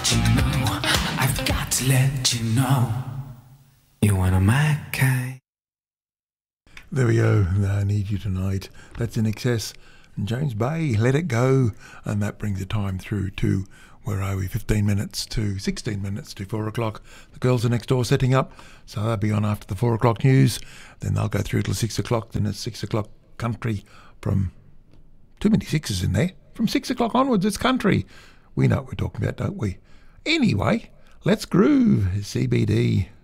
let you know. I've got to let you know. You want a Mackay. There we go. I Need You Tonight. That's In Excess. And James Bay, Let It Go. And that brings the time through to, where are we, 16 minutes to 4 o'clock. The girls are next door setting up, so they'll be on after the 4 o'clock news. Then they'll go through till 6 o'clock. Then it's 6 o'clock country from... Too many sixes in there. From 6 o'clock onwards, it's country. We know what we're talking about, don't we? Anyway, let's groove. CBD.